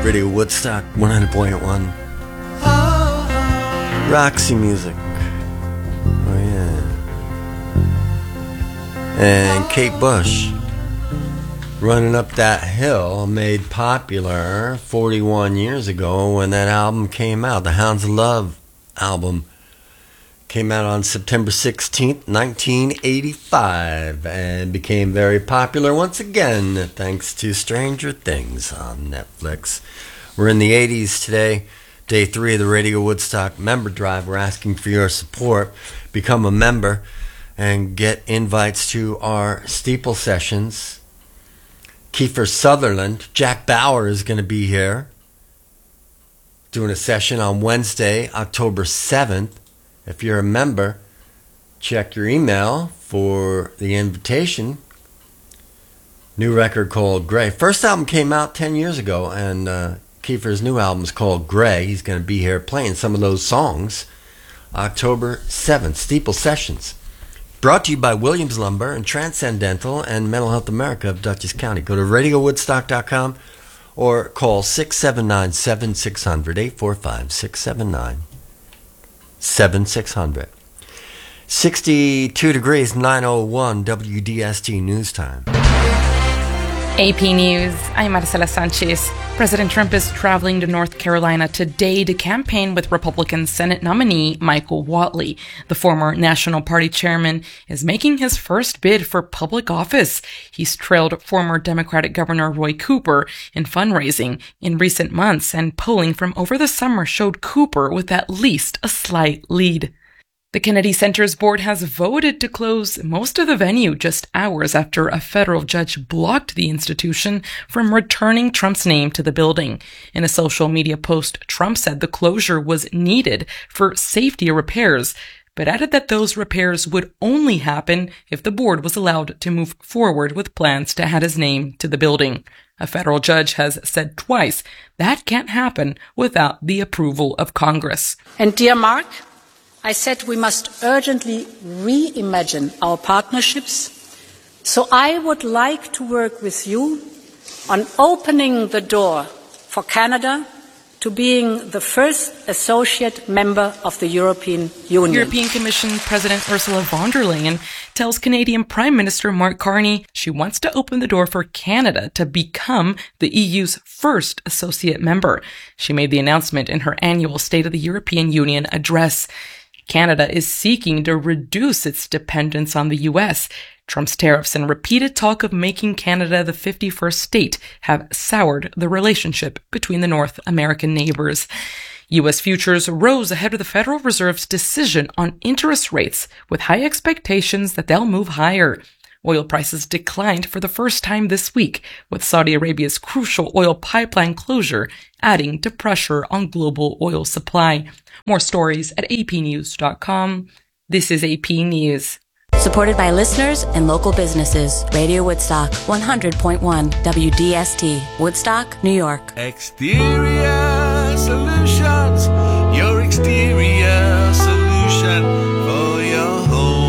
Radio Woodstock 100.1. Roxy Music. Oh, yeah. And Kate Bush. Running Up That Hill, made popular 41 years ago when that album came out. The Hounds of Love album came out on September 16th, 1985, and became very popular once again thanks to Stranger Things on Netflix. We're in the 80s today, day 3 of the Radio Woodstock member drive. We're asking for your support. Become a member and get invites to our steeple sessions. Kiefer Sutherland, Jack Bauer is going to be here doing a session on Wednesday, October 7th. If you're a member, check your email for the invitation. New record called Gray. First album came out 10 years ago, and Kiefer's new album is called Gray. He's going to be here playing some of those songs. October 7th, Steeple Sessions. Brought to you by Williams Lumber and Transcendental and Mental Health America of Dutchess County. Go to radiowoodstock.com or call 679-7600, 845-679-7600. 62 degrees, 9:01 WDST News Time. AP News, I'm Marcela Sanchez. President Trump is traveling to North Carolina today to campaign with Republican Senate nominee Michael Whatley. The former National Party chairman is making his first bid for public office. He's trailed former Democratic Governor Roy Cooper in fundraising in recent months, and polling from over the summer showed Cooper with at least a slight lead. The Kennedy Center's board has voted to close most of the venue just hours after a federal judge blocked the institution from returning Trump's name to the building. In a social media post, Trump said the closure was needed for safety repairs, but added that those repairs would only happen if the board was allowed to move forward with plans to add his name to the building. A federal judge has said twice that can't happen without the approval of Congress. And dear Mark, I said we must urgently reimagine our partnerships, so I would like to work with you on opening the door for Canada to being the first associate member of the European Union. European Commission President Ursula von der Leyen tells Canadian Prime Minister Mark Carney she wants to open the door for Canada to become the EU's first associate member. She made the announcement in her annual State of the European Union address. Canada is seeking to reduce its dependence on the U.S. Trump's tariffs and repeated talk of making Canada the 51st state have soured the relationship between the North American neighbors. U.S. futures rose ahead of the Federal Reserve's decision on interest rates, with high expectations that they'll move higher. Oil prices declined for the first time this week, with Saudi Arabia's crucial oil pipeline closure adding to pressure on global oil supply. More stories at apnews.com. This is AP News. Supported by listeners and local businesses. Radio Woodstock, 100.1 WDST, Woodstock, New York. Exterior Solutions, your exterior solution for your home.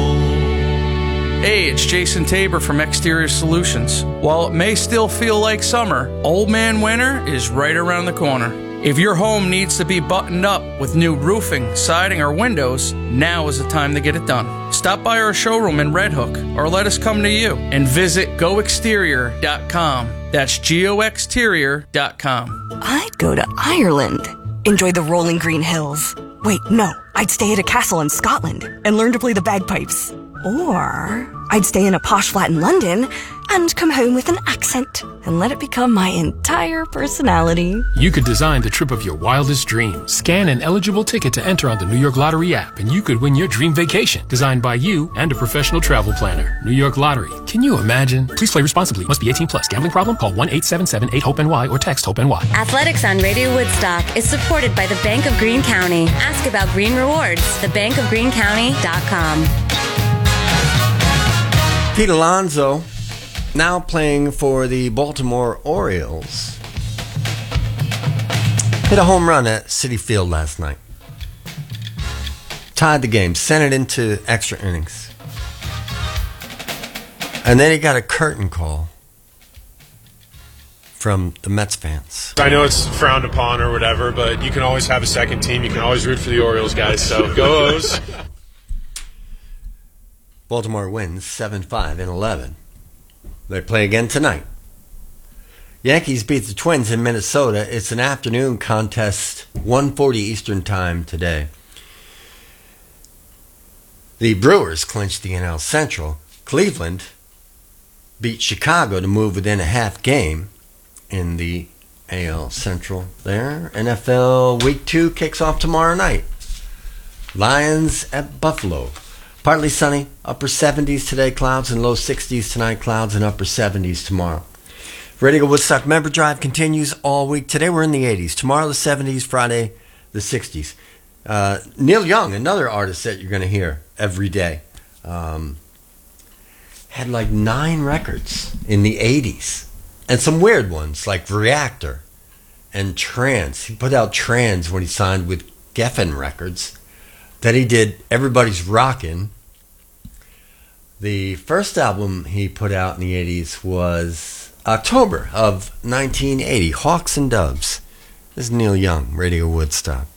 Hey, it's Jason Tabor from Exterior Solutions. While it may still feel like summer, Old Man Winter is right around the corner. If your home needs to be buttoned up with new roofing, siding, or windows, now is the time to get it done. Stop by our showroom in Red Hook, or let us come to you, and visit goexterior.com. That's goexterior.com. I'd go to Ireland. Enjoy the rolling green hills. Wait, no. I'd stay at a castle in Scotland and learn to play the bagpipes. Or I'd stay in a posh flat in London and come home with an accent and let it become my entire personality. You could design the trip of your wildest dreams. Scan an eligible ticket to enter on the New York Lottery app, and you could win your dream vacation, designed by you and a professional travel planner. New York Lottery. Can you imagine? Please play responsibly. Must be 18 plus. Gambling problem? Call 1-877-8-HOPE-NY or text HOPE-NY. Athletics on Radio Woodstock is supported by the Bank of Greene County. Ask about Green Rewards. thebankofgreencounty.com. Pete Alonso, now playing for the Baltimore Orioles, hit a home run at Citi Field last night. Tied the game, sent it into extra innings. And then he got a curtain call from the Mets fans. I know it's frowned upon or whatever, but you can always have a second team. You can always root for the Orioles, guys. So go O's. Baltimore wins 7-5 in 11. They play again tonight. Yankees beat the Twins in Minnesota. It's an afternoon contest, 1:40 Eastern Time today. The Brewers clinched the NL Central. Cleveland beat Chicago to move within a half game in the AL Central there. NFL Week 2 kicks off tomorrow night. Lions at Buffalo. Partly sunny, upper 70s today, clouds and low 60s tonight, clouds and upper 70s tomorrow. Radio Woodstock Member Drive continues all week. Today we're in the 80s. Tomorrow the 70s, Friday the 60s. Neil Young, another artist that you're going to hear every day, had like 9 records in the 80s. And some weird ones like Reactor and Trance. He put out Trance when he signed with Geffen Records. Then he did Everybody's Rockin'. The first album he put out in the 80s was October of 1980, Hawks and Doves. This is Neil Young, Radio Woodstock.